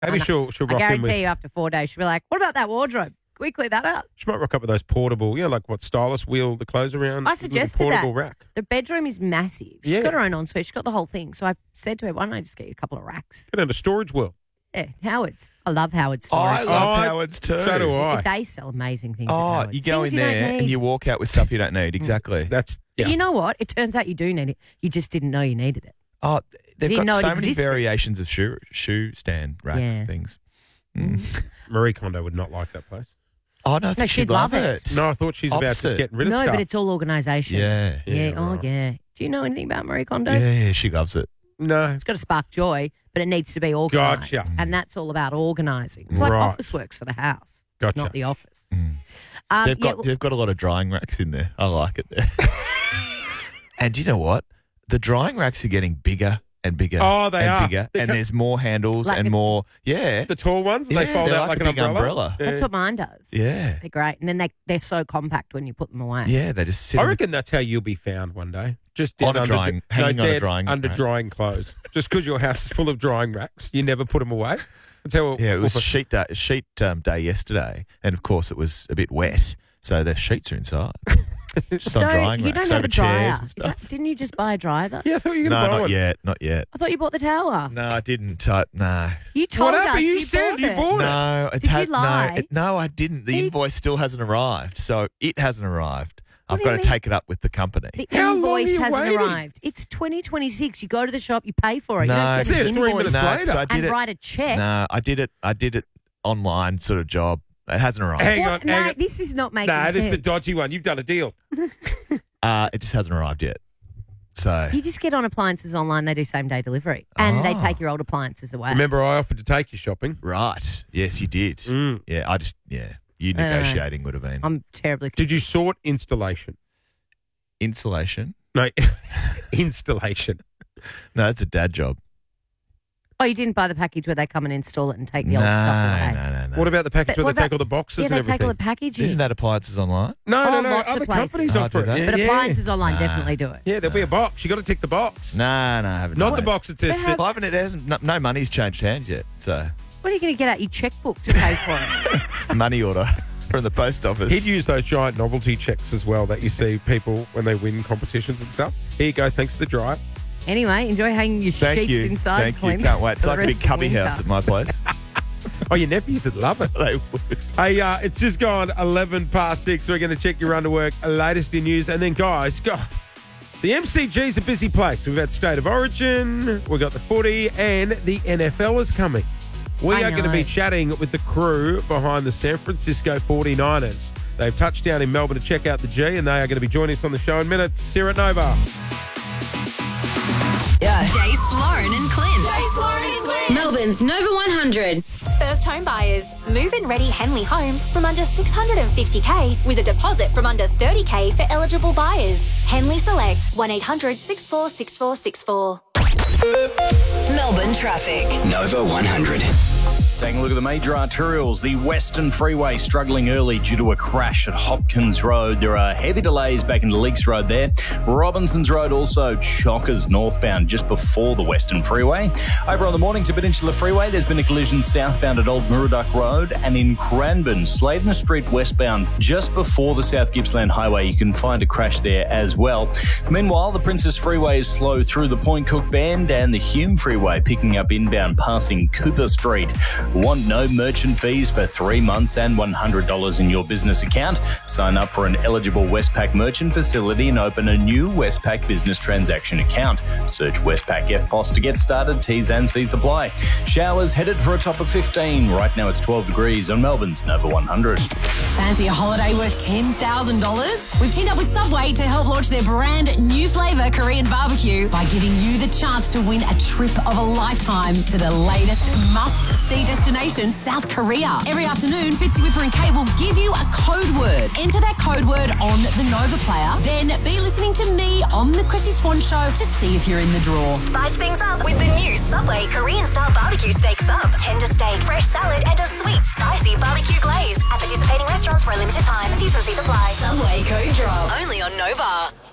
Maybe she'll I rock in guarantee with. you after 4 days, she'll be like, what about that wardrobe? Can we clear that out? She might rock up with those portable, like what stylist wheel the clothes around. I with a suggested portable that. rack. The bedroom is massive. She's Yeah. got her own ensuite. She's got the whole thing. So I said to her, why don't I just get you a couple of racks? Get out a storage wheel. Yeah, Howard's. I love Howard's Oh, storage. I love Oh, Howard's too. So do I. They sell amazing things at Oh, Howard's. you go Things in you don't there and need. you walk out with stuff you don't need. Exactly. That's But you know what? It turns out you do need it. You just didn't know you needed it. Oh, they've Didn't know got it so many existed. variations of shoe stand rack Yeah. things. Marie Kondo would not like that place. Oh, no, I think she'd she'd love love it. No, I thought she's about just Opposite. getting rid of No, stuff. but it's all organisation. Yeah. Yeah. Oh, right. yeah. Do you know anything about Marie Kondo? Yeah, she loves it. No. It's got to spark joy, but it needs to be organised. Gotcha. And that's all about organising. It's like Right. office works for the house, Gotcha. not the office. They've got a lot of drying racks in there. I like it there. And you know what? The drying racks are getting bigger and bigger. Oh, they and are. bigger, They and co- there's more handles Like and the- more. Yeah, The tall ones, they Yeah, fold they're out like like an a big umbrella. Yeah. That's what mine does. yeah, They're great. And then they're so compact when you put them away. yeah. They just sit. I on the- reckon that's how you'll be found one day. Just On dead a under, drying- hanging on a dead drying under rack. drying clothes. Just because your house is full of drying racks, you never put them away. That's how. Yeah, it was sheet day yesterday, and of course it was a bit wet, so the sheets are inside. Just on drying you racks don't have over a dryer. chairs and Is stuff. didn't you just buy a dryer though? Yeah, I thought you were No, going to buy not one. yet, not yet. I thought you bought the tower. No, I didn't. No. You told Whatever us you said, bought you it. bought it. No, it Did you had lie? no, I didn't. The He- invoice still hasn't arrived, so it hasn't arrived. What I've do got you to mean? take it up with the company. The How long invoice are you hasn't waiting? arrived. It's 2026. You go to the shop, you pay for it. No, you don't it's get it, an 3 invoice minutes No, later. so I did and it. write a check. No, I did it online sort of job. It hasn't arrived. Hang What? on, No, hang on. this is not making Nah, sense. this is a dodgy one. You've done a deal. It just hasn't arrived yet. So You just get on appliances online, they do same day delivery. And they take your old appliances away. Remember, I offered to take you shopping. right, yes, you did. Mm. Yeah, you negotiating would have been I'm terribly Did you confused. sort installation? insulation. No, installation. No, that's a dad job. Oh, you didn't buy the package where they come and install it and take the no, old stuff away? no. What about the package But where what they take about- all the boxes Yeah, and they everything? take all the packaging. Isn't that appliances online? No, Oh, no, no. lots of Other places. companies Oh, offer do it. they? Yeah, But yeah. appliances online Nah. definitely do it. Yeah, there'll be a box. You got to tick the box. No, I haven't. Not done the it. box that says sit. Well, I haven't. There's no money's changed hands yet. So What are you going to get out your checkbook to pay for it? money order from the post office. He'd use those giant novelty checks as well that you see people when they win competitions and stuff. Here you go. Thanks to the dryer. Anyway, enjoy hanging your Thank sheets you. inside, Thank Clem, you. Can't wait. It's for like the a rest big of cubby winter. house at my place. Oh, your nephews would love it. They would. Hey, it's just gone 11 past 6. We're going to check your underwork, latest in news. And then, guys, the MCG's a busy place. We've had State of Origin, we've got the footy, and the NFL is coming. We I are going to be know. chatting with the crew behind the San Francisco 49ers. They've touched down in Melbourne to check out the G, and they are going to be joining us on the show in minutes here at Nova. Jace, Lauren and Clint. Jace, Lauren and Clint. Melbourne's Nova 100. First home buyers. Move-in ready Henley Homes from under $650K with a deposit from under $30K for eligible buyers. Henley Select 1800 646464. Melbourne traffic. Nova 100. Taking a look at the major arterials, the Western Freeway struggling early due to a crash at Hopkins Road. There are heavy delays back into Leaks Road there. Robinsons Road also chockers northbound just before the Western Freeway. Over on the Mornington Peninsula Freeway, there's been a collision southbound at Old Murdoch Road, and in Cranbourne, Sladen Street westbound just before the South Gippsland Highway. You can find a crash there as well. Meanwhile, the Princess Freeway is slow through the Point Cook Bend, and the Hume Freeway picking up inbound passing Cooper Street. Want no merchant fees for 3 months and $100 in your business account? Sign up for an eligible Westpac merchant facility and open a new Westpac business transaction account. Search Westpac FPOS to get started. T's and C's apply. Showers headed for a top of 15. Right now it's 12 degrees on Melbourne's Nova 100. Fancy a holiday worth $10,000? We've teamed up with Subway to help launch their brand new flavour Korean barbecue by giving you the chance to win a trip of a lifetime to the latest must-see destination, South Korea. Every afternoon, Fitzy Whipper and Kate will give you a code word. Enter that code word on the Nova player, then be listening to me on the Chrissy Swan Show to see if you're in the draw. Spice things up with the new Subway Korean-style barbecue steak sub. Tender steak, fresh salad, and a sweet, spicy barbecue glaze. At participating restaurants for a limited time. T's and C's apply. Subway code drop. Only on Nova.